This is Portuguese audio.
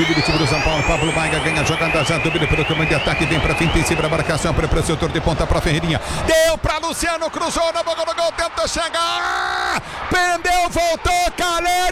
equipe do time do São Paulo. Pablo Maiga ganha a jogada já, domina pelo caminho de ataque, vem pra frente em cima da marcação, para o setor de ponta pra Ferreirinha. Deu pra Luciano, cruzou na boca do gol, tenta chegar. Prendeu, voltou, Caleri.